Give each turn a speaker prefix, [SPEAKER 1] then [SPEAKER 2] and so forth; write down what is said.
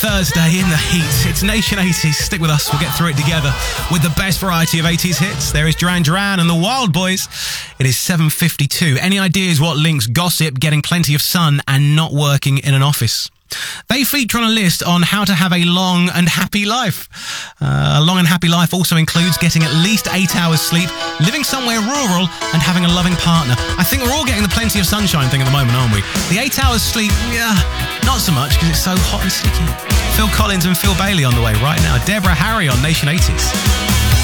[SPEAKER 1] Thursday in the heat. It's Nation 80s. Stick with us. We'll get through it together with the best variety of 80s hits. There is Duran Duran and the Wild Boys. It is 7:52. Any ideas what links gossip, getting plenty of sun, and not working in an office? They feature on a list on how to have a long and happy life. A long and happy life also includes getting at least 8 hours sleep, living somewhere rural, and having a loving partner. I think we're all getting the plenty of sunshine thing at the moment, aren't we? The 8 hours sleep, yeah, not so much because it's so hot and sticky. Phil Collins and Phil Bailey on the way right now. Deborah Harry on Nation 80s.